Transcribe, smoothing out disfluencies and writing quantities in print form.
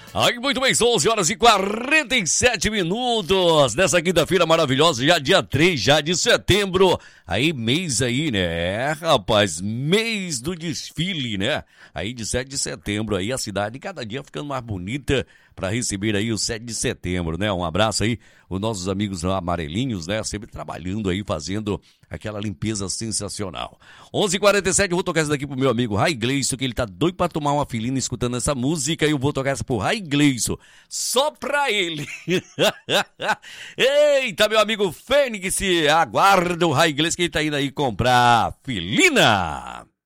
Aí, muito bem, são 11 horas e 47 minutos nessa quinta-feira maravilhosa, já dia 3 já de setembro. Aí, mês aí, né? Rapaz, mês do desfile, né? Aí, de 7 de setembro, aí a cidade cada dia ficando mais bonita para receber aí o 7 de setembro, né? Um abraço aí, os nossos amigos amarelinhos, né? Sempre trabalhando aí, fazendo aquela limpeza sensacional. 11h47, eu vou tocar essa daqui pro meu amigo Rai Gleison, que ele tá doido pra tomar uma filina escutando essa música, e eu vou tocar essa pro Rai Gleison, só pra ele. Eita, meu amigo Fênix, aguarda o Rai Gleison que ele tá indo aí comprar filina.